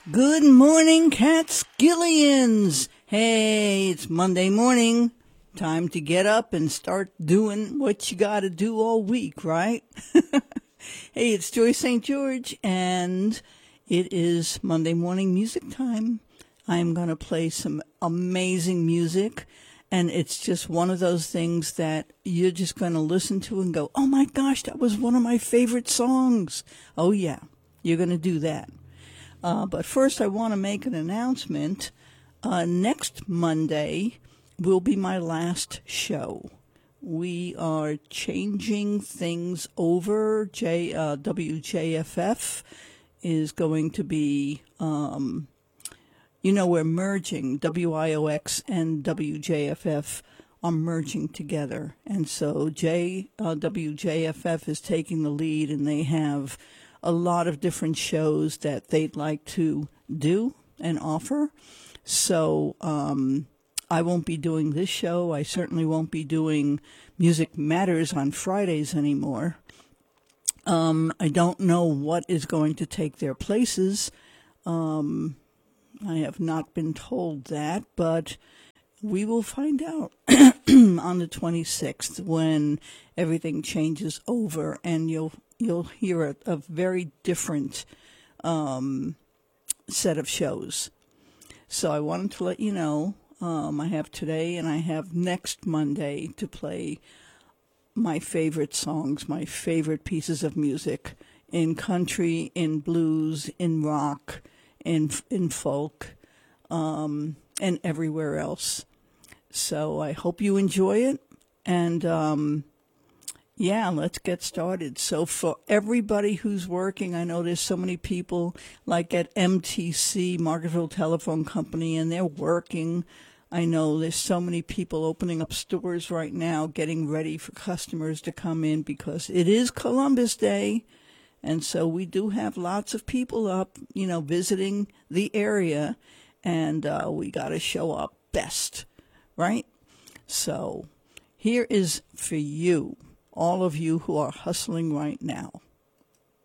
Good morning, Catskillians. Hey, it's Monday morning. Time to get up and start doing what you got to do all week, right? Hey, it's Joy St. George, and it is Monday morning music time. I'm going to play some amazing music, and it's just one of those things that you're just going to listen to and go, oh my gosh, that was one of my favorite songs. Oh yeah, you're going to do that. But first, I want to make an announcement. Next Monday will be my last show. We are changing things over. WJFF is going to be, we're merging. WIOX and WJFF are merging together. And so WJFF is taking the lead, and they have a lot of different shows that they'd like to do and offer. So I won't be doing this show. I certainly won't be doing Music Matters on Fridays anymore. I don't know what is going to take their places. I have not been told that, but we will find out on the 26th when everything changes over, and you'll hear a very different set of shows. So I wanted to let you know, I have today and I have next Monday to play my favorite songs, my favorite pieces of music in country, in blues, in rock, in folk, and everywhere else. So I hope you enjoy it, and let's get started. So for everybody who's working, I know there's so many people like at MTC, Margaretville Telephone Company, and they're working. I know there's so many people opening up stores right now, getting ready for customers to come in because it is Columbus Day. And so we do have lots of people up, visiting the area, and we got to show our best, right? So here is for you. All of you who are hustling right now.